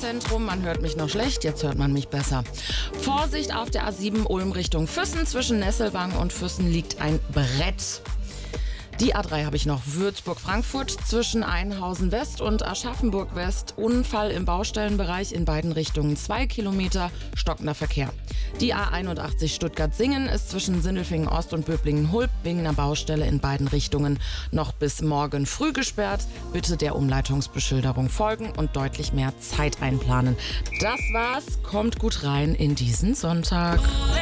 Verkehrszentrum. Man hört mich noch schlecht, jetzt hört man mich besser. Vorsicht auf der A7 Ulm Richtung Füssen. Zwischen Nesselwang und Füssen liegt ein Brett. Die A3 habe ich noch. Würzburg-Frankfurt zwischen Einhausen West und Aschaffenburg West. Unfall im Baustellenbereich in beiden Richtungen. 2 Kilometer stockender Verkehr. Die A81 Stuttgart-Singen ist zwischen Sindelfingen Ost und Böblingen-Hulb wegen einer Baustelle in beiden Richtungen noch bis morgen früh gesperrt. Bitte der Umleitungsbeschilderung folgen und deutlich mehr Zeit einplanen. Das war's. Kommt gut rein in diesen Sonntag.